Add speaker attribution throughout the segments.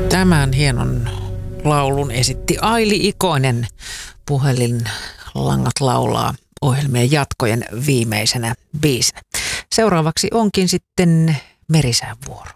Speaker 1: Tämän hienon laulun esitti Aili Ikonen. Puhelinlangat laulaa ohjelmien jatkojen viimeisenä biisinä. Seuraavaksi onkin sitten Merisään vuoro.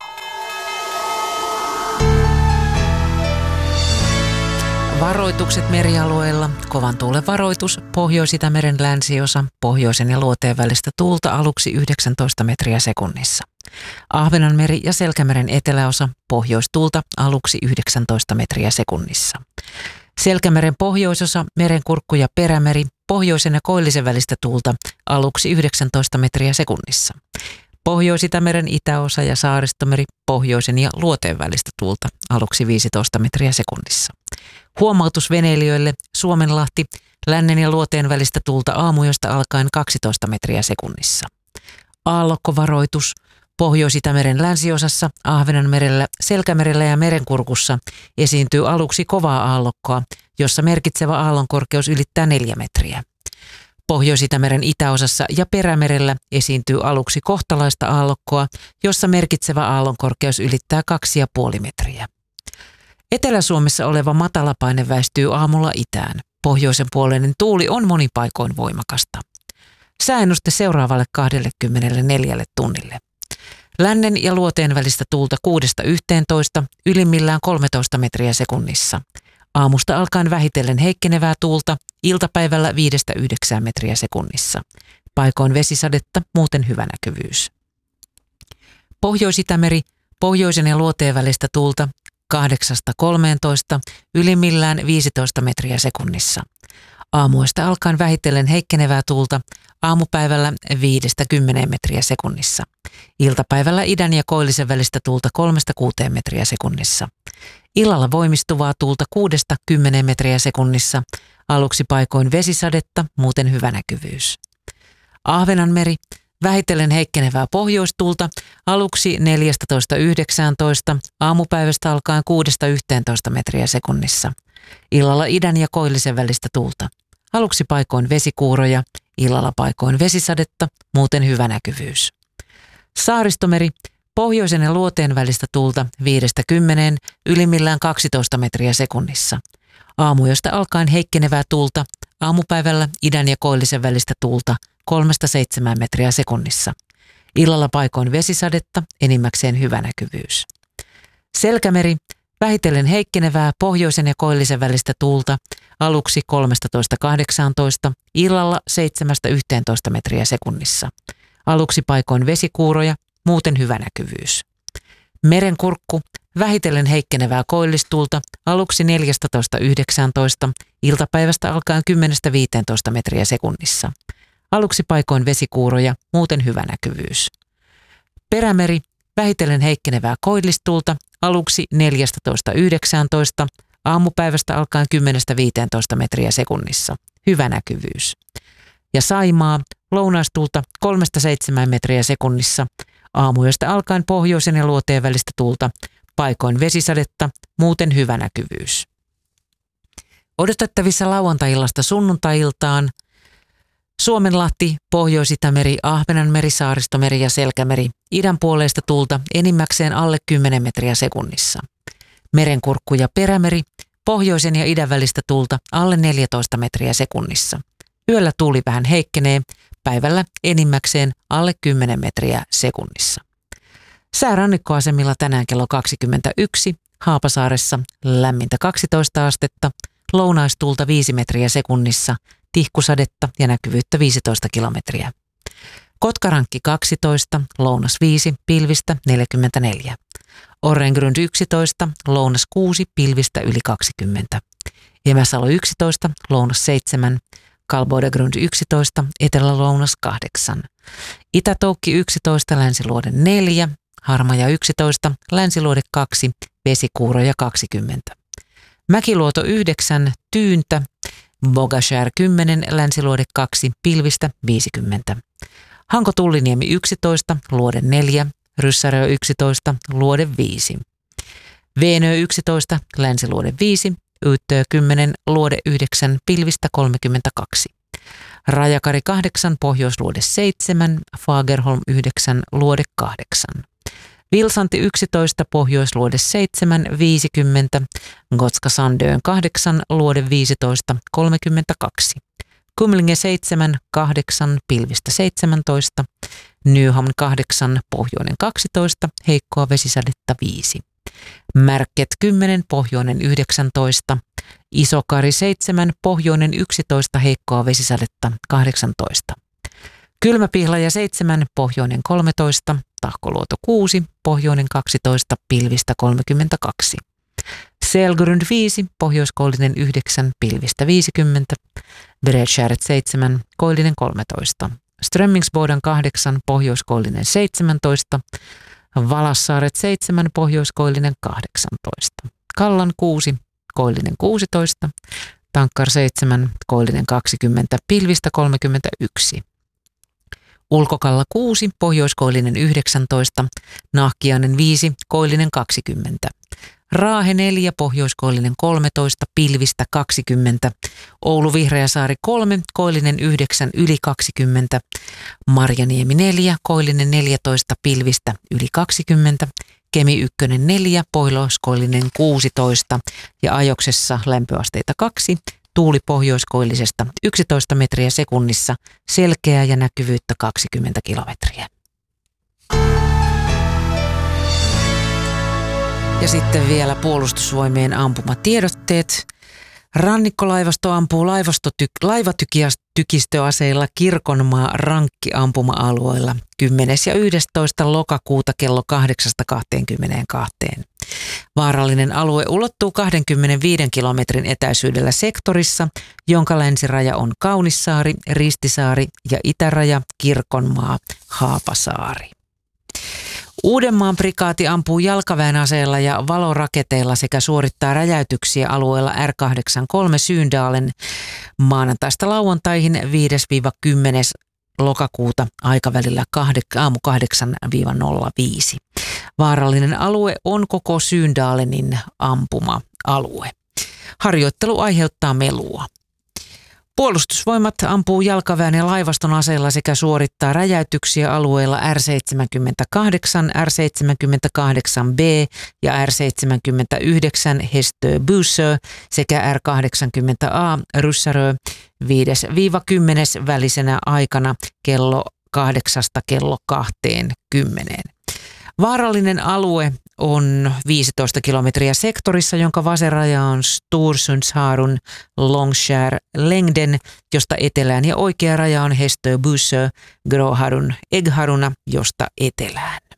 Speaker 1: Varoitukset merialueilla. Kovan tuulen varoitus. Pohjois-Itämeren länsiosa. Pohjoisen ja luoteen välistä tuulta aluksi 19 metriä sekunnissa. Ahvenanmeri ja Selkämeren eteläosa. Pohjoistuulta aluksi 19 metriä sekunnissa. Selkämeren pohjoisosa, Merenkurkku ja Perämeri. Pohjoisen ja koillisen välistä tuulta aluksi 19 metriä sekunnissa. Pohjois-Itämeren itäosa ja Saaristomeri. Pohjoisen ja luoteen välistä tuulta aluksi 15 metriä sekunnissa. Huomautus veneilijöille: Suomenlahti, lännen ja luoteen välistä tuulta aamuyöstä alkaen 12 metriä sekunnissa. Aallokkovaroitus: Pohjois-Itämeren länsiosassa, Ahvenanmerellä, Selkämerellä ja Merenkurkussa esiintyy aluksi kovaa aallokkoa, jossa merkitsevä aallonkorkeus ylittää 4 metriä. Pohjois-Itämeren itäosassa ja Perämerellä esiintyy aluksi kohtalaista aallokkoa, jossa merkitsevä aallonkorkeus ylittää 2,5 metriä. Etelä-Suomessa oleva matalapaine väistyy aamulla itään. Pohjoisen puoleinen tuuli on monin paikoin voimakasta. Sääennuste seuraavalle 24 tunnille. Lännen ja luoteen välistä tuulta 6–11, ylimmillään 13 metriä sekunnissa. Aamusta alkaen vähitellen heikkenevää tuulta, iltapäivällä 5–9 metriä sekunnissa. Paikoin vesisadetta, muuten hyvä näkyvyys. Pohjois-Itämeri, pohjoisen ja luoteen välistä tuulta 8–13, ylimmillään 15 metriä sekunnissa. Aamuista alkaen vähitellen heikkenevää tuulta, aamupäivällä 5–10 metriä sekunnissa. Iltapäivällä idän ja koillisen välistä tuulta 3–6 metriä sekunnissa. Illalla voimistuvaa tuulta 6–10 metriä sekunnissa. Aluksi paikoin vesisadetta, muuten hyvä näkyvyys. Ahvenanmeri, vähitellen heikkenevää pohjoistuulta, aluksi 14–19, aamupäivästä alkaen 6–11 metriä sekunnissa. Illalla idän ja koillisen välistä tuulta. Aluksi paikoin vesikuuroja, illalla paikoin vesisadetta, muuten hyvä näkyvyys. Saaristomeri, pohjoisen ja luoteen välistä tuulta 5–10, ylimmillään 12 metriä sekunnissa. Aamuyöstä alkaen heikkenevää tuulta, aamupäivällä idän ja koillisen välistä tuulta 3–7 metriä sekunnissa. Illalla paikoin vesisadetta, enimmäkseen hyvä näkyvyys. Selkämeri, vähitellen heikkenevää pohjoisen ja koillisen välistä tuulta, aluksi 13–18, illalla 7–11 metriä sekunnissa. Aluksi paikoin vesikuuroja, muuten hyvä näkyvyys. Merenkurkku, vähitellen heikkenevää koillistuulta, aluksi 14–19, iltapäivästä alkaen 10–15 metriä sekunnissa. Aluksi paikoin vesikuuroja, muuten hyvä näkyvyys. Perämeri, vähitellen heikkenevää koillistuulta, aluksi 14–19, aamupäivästä alkaen 10–15 metriä sekunnissa. Hyvä näkyvyys. Ja Saimaa, lounaistuulta 3–7 metriä sekunnissa, aamuyöstä alkaen pohjoisen ja luoteen välistä tuulta, paikoin vesisadetta, muuten hyvä näkyvyys. Odotettavissa lauantai-illasta sunnuntai-iltaan Suomenlahti, Pohjois-Itämeri, Ahvenanmeri, Saaristomeri ja Selkämeri, idän puoleista tuulta enimmäkseen alle 10 metriä sekunnissa. Merenkurkku ja Perämeri, pohjoisen ja idän välistä tuulta alle 14 metriä sekunnissa. Yöllä tuuli vähän heikkenee, päivällä enimmäkseen alle 10 metriä sekunnissa. Sää rannikkoasemilla tänään kello 21, Haapasaaressa lämmintä 12 astetta, lounaistuulta 5 metriä sekunnissa, tihkusadetta ja näkyvyyttä 15 kilometriä. Kotkarankki 12, lounas 5, pilvistä 44. Orrengrund 11, lounas 6, pilvistä yli 20. Emäsalo 11, lounas 7, Kalboidegrund 11, etelä-lounas 8. Itätoukki 11, länsiluode 4, Harmaja 11, länsiluode 2, vesikuuroja 20. Mäkiluoto 9, Tyyntä, Bogashär 10, länsiluode 2, pilvistä 50. Hanko Tulliniemi 11, luode 4, Ryssärö 11, luode 5. Veenö 11, länsiluode 5, Yyttö 10, luode 9, pilvistä 32. Rajakari 8, pohjoisluode 7, Fagerholm 9, luode 8. Vilsanti 11, Pohjoisluode 7, 50, Gotska Sandön 8, Luode 15, 32. Kumlinge 7, 8, pilvistä 17, Nyhamn 8, pohjoinen 12, heikkoa vesisadetta 5. Märket 10, pohjoinen 19, Isokari 7, pohjoinen 11, heikkoa vesisadetta 18. Kylmäpihlaja 7, pohjoinen 13, Tahkoluoto 6, pohjoinen 12, pilvistä 32. Selgrund 5, pohjoiskoillinen 9, pilvistä 50, Bredskäret 7, koillinen 13, Strömmingsboden 8, pohjoiskoillinen 17, Valassaaret 7, pohjoiskoillinen 18, Kallan 6, koillinen 16, Tankkar 7, koillinen 20, pilvistä 31. Ulkokalla 6, pohjoiskoillinen 19, Nahkiainen 5, koillinen 20. Raahe 4, pohjoiskoillinen 13, pilvistä 20. Oulu Vihreäsaari 3, koillinen 9, yli 20. Marjaniemi 4, koillinen 14, pilvistä yli 20. Kemi 1 4, pohjoiskoillinen 16 ja Ajoksessa lämpöasteita 2. Tuuli pohjoiskoillisesta 11 metriä sekunnissa, selkeää ja näkyvyyttä 20 kilometriä. Ja sitten vielä Puolustusvoimien ampumatiedotteet. Rannikkolaivasto ampuu laivatykistöaseilla Kirkonmaa rankkiampuma-alueella 10. ja 11. lokakuuta kello 8-22. Vaarallinen alue ulottuu 25 kilometrin etäisyydellä sektorissa, jonka länsiraja on Kaunissaari, Ristisaari ja itäraja Kirkonmaa, Haapasaari. Uudenmaan prikaati ampuu jalkaväen aseella ja valoraketeilla sekä suorittaa räjäytyksiä alueella R83 Syyndalen maanantaista lauantaihin 5-10. lokakuuta aikavälillä aamu 8-05. Vaarallinen alue on koko Syyndalenin ampuma-alue. Harjoittelu aiheuttaa melua. Puolustusvoimat ampuu jalkaväen ja laivaston aseella sekä suorittaa räjäytyksiä alueella R78, R78B ja R79 Hestö Bussö sekä R80A Ryssärö 5-10 välisenä aikana kello 8 kello 20. Vaarallinen alue on 15 kilometriä sektorissa, jonka vaseraja on Storsundsharun Longskär Längden, josta etelään, ja oikea raja on Hestö Bussö Gråharun Äggharuna, josta etelään.